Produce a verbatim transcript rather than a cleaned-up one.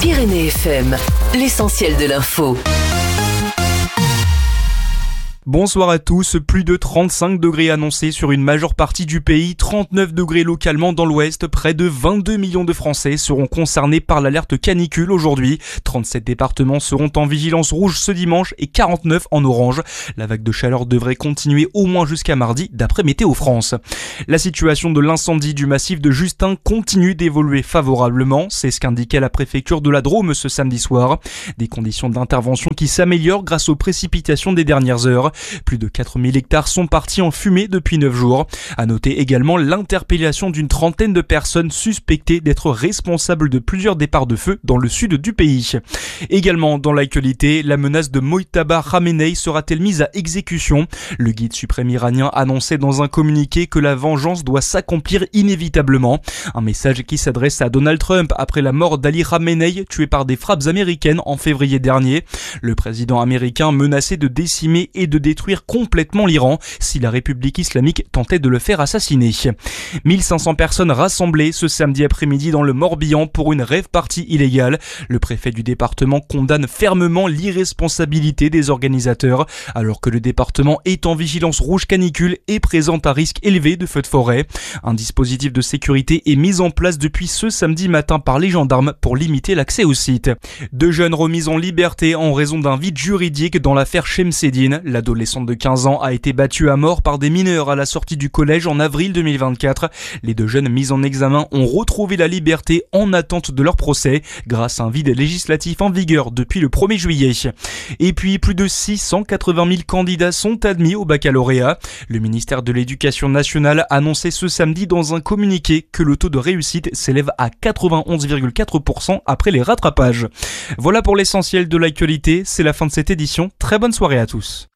Pyrénées F M, l'essentiel de l'info. Bonsoir à tous, plus de trente-cinq degrés annoncés sur une majeure partie du pays, trente-neuf degrés localement dans l'ouest, près de vingt-deux millions de Français seront concernés par l'alerte canicule aujourd'hui. trente-sept départements seront en vigilance rouge ce dimanche et quarante-neuf en orange. La vague de chaleur devrait continuer au moins jusqu'à mardi d'après Météo France. La situation de l'incendie du massif de Justin continue d'évoluer favorablement, c'est ce qu'indiquait la préfecture de la Drôme ce samedi soir. Des conditions d'intervention qui s'améliorent grâce aux précipitations des dernières heures. Plus de quatre mille hectares sont partis en fumée depuis neuf jours. À noter également l'interpellation d'une trentaine de personnes suspectées d'être responsables de plusieurs départs de feu dans le sud du pays. Également dans l'actualité, la menace de Mojtaba Khamenei sera-t-elle mise à exécution ? Le guide suprême iranien annonçait dans un communiqué que la vengeance doit s'accomplir inévitablement. Un message qui s'adresse à Donald Trump après la mort d'Ali Khamenei, tué par des frappes américaines en février dernier. Le président américain menaçait de décimer et de détruire complètement l'Iran si la République islamique tentait de le faire assassiner. mille cinq cents personnes rassemblées ce samedi après-midi dans le Morbihan pour une rave party illégale. Le préfet du département condamne fermement l'irresponsabilité des organisateurs alors que le département est en vigilance rouge canicule et présente un risque élevé de feux de forêt. Un dispositif de sécurité est mis en place depuis ce samedi matin par les gendarmes pour limiter l'accès au site. Deux jeunes remis en liberté en raison d'un vide juridique dans l'affaire Shemseddine. L'adolescente de quinze ans a été battue à mort par des mineurs à la sortie du collège en avril deux mille vingt-quatre. Les deux jeunes mis en examen ont retrouvé la liberté en attente de leur procès grâce à un vide législatif en vigueur depuis le premier juillet. Et puis plus de six cent quatre-vingt mille candidats sont admis au baccalauréat. Le ministère de l'Éducation nationale a annoncé ce samedi dans un communiqué que le taux de réussite s'élève à quatre-vingt-onze virgule quatre pour cent après les rattrapages. Voilà pour l'essentiel de l'actualité, c'est la fin de cette édition. Très bonne soirée à tous.